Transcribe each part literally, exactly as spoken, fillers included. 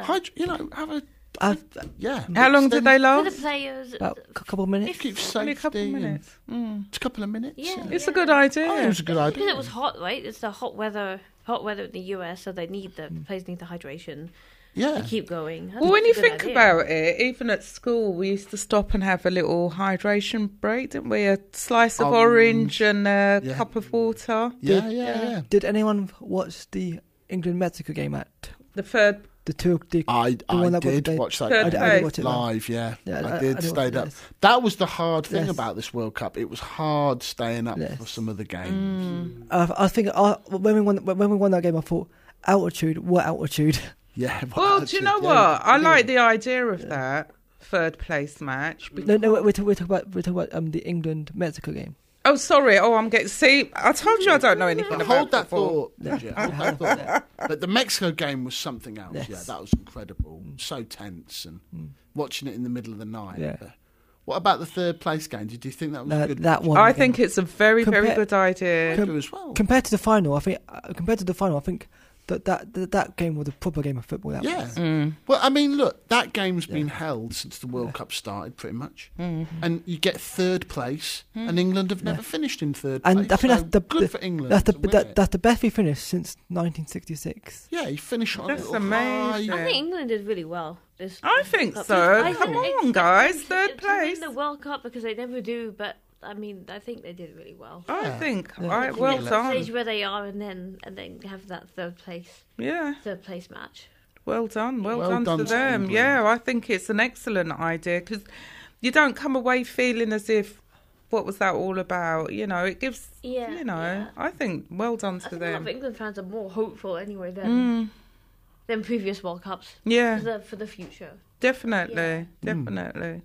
Hyd- you know, have a Uh, yeah. How long did they For the last? players, about a couple of minutes. Keep Only safety. a couple of and- minutes. Mm. It's a couple of minutes. Yeah. It's a good idea. Oh, it was a good idea. because it was hot, right? It's the hot weather, hot weather in the U S, so they need the Mm. players need the hydration Yeah. to keep going. I Well, when you it's a good think idea. about it, even at school, we used to stop and have a little hydration break, didn't we? A slice of Um, orange and a yeah. cup of water. Yeah, Did- yeah, yeah. Did anyone watch the England-Mexico game at The third. the two? The, I the one I that was did played- watch that Third game I, I did watch it live. live. Yeah, Yeah, I, I- did. I did stayed watch up. it, yes. That was the hard thing Yes. about this World Cup. It was hard staying up Yes. for some of the games. Mm. Uh, I think uh, when we won when we won that game, I thought altitude. What altitude? Yeah. Well, do you know what? I like the idea of that third place match. No, no, we're, talking, we're talking about we're talking about um, the England-Mexico game. Oh, sorry. Oh, I'm getting. See, I told you I don't know anything But about hold that football. thought. Bridget, hold that thought. But the Mexico game was something else. Yes. Yeah, that was incredible. So tense and watching it in the middle of the night. Yeah. But what about the third place game? Did you think that was No, good? that one. I again. think it's a very, very Compa- good idea. I do as well. compared to the final, I think uh, compared to the final, I think that that that, that game was a proper game of football. That Yeah. was. Mm. Well, I mean, look, that game's been Yeah. held since the World Yeah. Cup started, pretty much. Mm. And you get third place, and England have never finished in third And place. I think so that's the- good the- for England. That's the to win that, it. that's the best we finished since nineteen sixty-six. Yeah, he finished on That's a little high. amazing. I think England did really well. This I think Cup. so. I Come think on, they- guys. to- Third to place. win the World Cup because they never do, but I mean, I think they did really well. I Yeah. think. Yeah. I, To well get to the stage done. where they are, and then and then have that third place, Yeah. third place match. Well done. Well, Well done, done to to them. England. Yeah, I think it's an excellent idea because you don't come away feeling as if, what was that all about? You know, it gives, Yeah, you know, yeah. I think well done I to think a lot them. of England fans are more hopeful anyway than Mm, than previous World Cups yeah, for the, for the future. definitely. Yeah. Definitely.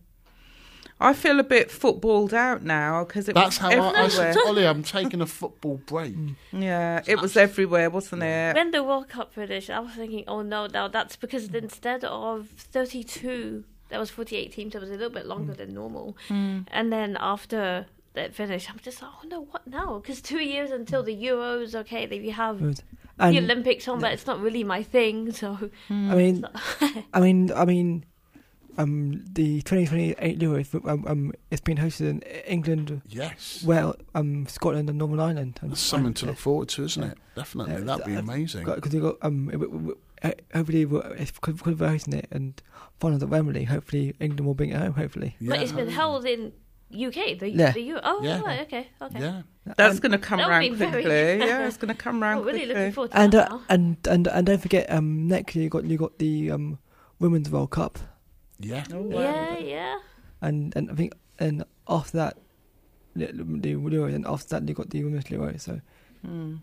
I feel a bit footballed out now because it That's was how I, I said everywhere. to Ollie, I'm taking a football break. Yeah, it was everywhere, wasn't it? When the World Cup finished, I was thinking, oh no, now that's because instead of thirty-two, that was forty-eight teams, that was a little bit longer than normal. Mm. And then after that finished, I'm just like, oh no, what now? Because two years until the Euros, okay, then you have And the Olympics on, but it's not really my thing, so... I mean, I mean, I mean, um, the twenty twenty-eight Euros, um, um, it's been hosted in England, Yes. well, um, Scotland and Northern Ireland. And, That's something to and, look forward to, isn't yeah. it? Definitely. Yeah, That'd be uh, amazing. Because we got um, it- it- it- hopefully we're, it's because we're hosting it and finals at Wembley. Hopefully England will bring it home. Hopefully, Yeah. But it's been held in U K, the, Yeah. the Euro. Oh, Yeah. right, okay, okay. Yeah. That's and, going to come That would round be very- quickly. Yeah, it's going to come I'm round really quickly. looking forward to and, that uh, now. and and and don't forget, um, next year you got you got the um, Women's World Cup, Yeah. Oh, wow. Yeah, yeah. and and I think and after that, the, the Euros, and after that you got the Women's Euros. So Mm.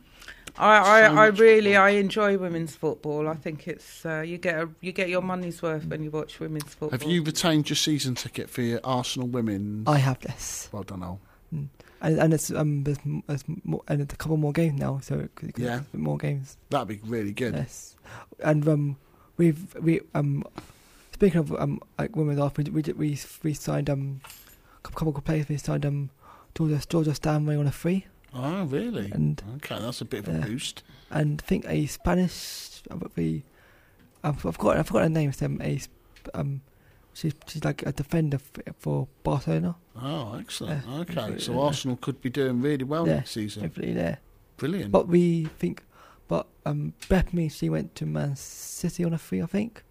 I, I, So I much really football. I enjoy women's football. I think it's uh, you get a, you get your money's worth when you watch women's football. Have you retained your season ticket for your Arsenal women's? I have this, Well done, Al. and and it's um there's, m- there's more, and it's a couple more games now, so it could, Yeah. more games. That'd be really good. Yes, and um, we've we um, speaking of um like women's off, we we did- we we signed um a couple of players. We signed um Georgia Georgia Stanway on a free, Oh, really? and Okay, that's a bit of a Yeah. boost. and I think a Spanish. uh, We I've I've got I've got her name. It's, um, a sp- um she's she's like a defender f- for Barcelona. Oh, excellent. Yeah. Okay, so Yeah. Arsenal could be doing really well Yeah. next season. Hopefully there. Brilliant. But we think, but um Bethany, she went to Man City on a free, I think.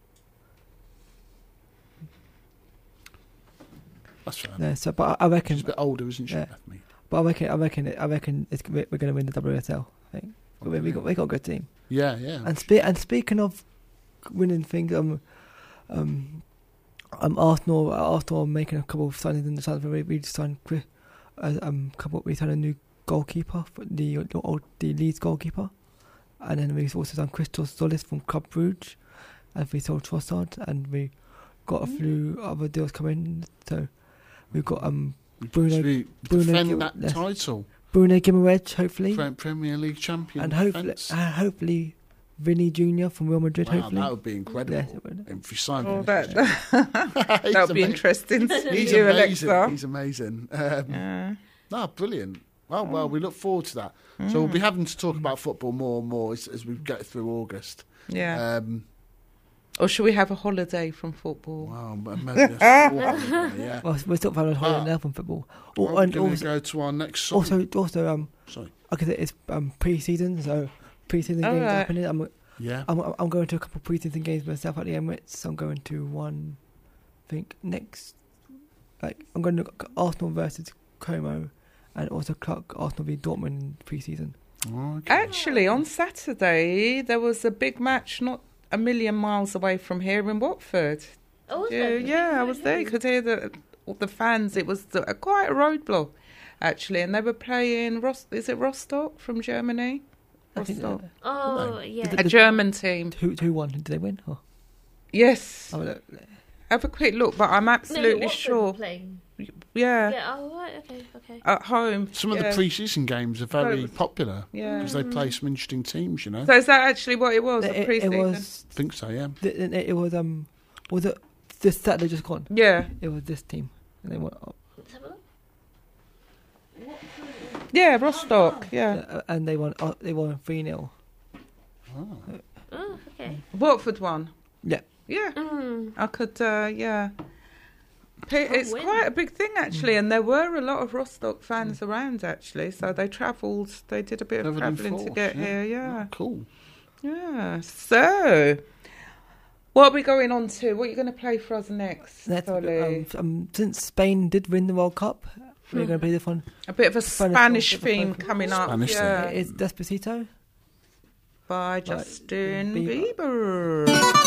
That's fair. Yeah. So, but I, I reckon. She's a bit older, isn't she, Yeah. Bethany? But I reckon, I reckon, it, I reckon it's, we're going to win the W S L. I think we, we got we got a good team. Yeah, yeah. And spe- and speaking of winning things, um, um, um, Arsenal, Arsenal are making a couple of signings in the summer. We, we just signed Chris, uh, um, couple. We signed a new goalkeeper, for the the, old, the Leeds goalkeeper, and then we also signed Christos Solis from Club Brugge, and we sold Trossard, and we got a few other deals coming. So we've got um. Bruno- Should we Bruno defend Gil- that yes. title? Bruno Guimaraes, hopefully, Pre- Premier League champion. and hopefully, defence? uh, hopefully, Vinny Junior from Real Madrid. Wow, hopefully, that would be incredible. Yes, it would. If we signed Oh, him. that He's that would be ama- interesting. to He's you, amazing. Alexa. He's amazing. Um, Yeah. No, brilliant. Well, well, Mm. we look forward to that. So we'll be having to talk about football more and more as, as we get through August. Yeah. Um, Or should we have a holiday from football? Wow, but maybe a school holiday, yeah. Well, we're still having a holiday Ah. now from football. Well, Oh, we're and going to also, go to our next song. also, also, um, Sorry. okay, it's um pre-season, so pre-season All games right. happening. I'm, Yeah. I'm, I'm going to a couple of pre-season games myself at the Emirates. I'm going to one, I think next, like I'm going to Arsenal versus Como, and also Clark Arsenal v Dortmund pre-season. Okay. Actually, on Saturday, there was a big match not a million miles away from here in Watford. Oh, was Yeah, there? yeah, I was there. You could hear the, all the fans. It was the, quite a roadblock, actually. And they were playing, Ros- is it Rostock from Germany? I think Rostock. that- Oh, yeah. A German team. Who who won? Did they win? Oh, Yes. oh look. Have a quick look, but I'm No, absolutely Watford sure. were playing. Yeah. Yeah, oh, right, okay, okay. At home. Some of yeah. the pre-season games are very was- popular Yeah. because they play some interesting teams, you know. So is that actually what it was? It, a it, pre-season? it was. I think so, yeah. It, it, it was um. Was it this Saturday just gone? Yeah. It was this team, and they won. Oh, Let's have a look. Yeah, Rostock. Yeah. uh, and they won. Oh, they won three nil. Oh. Oh, okay. Watford won. Yeah. Yeah. Mm. I could, uh, yeah. P- It's win. quite a big thing, actually, and there were a lot of Rostock fans around, actually. So they travelled, they did a bit of Travelled in travelling to force, get yeah. here, yeah. Oh, cool. Yeah. So, what are we going on to? What are you going to play for us next, That's, Solly? um, um, since Spain did win the World Cup, we're going to play this one. a bit of a Spanish Spanish song, theme Spanish coming up. Spanish theme. yeah. It's Despacito. By Justin Bieber. Bieber.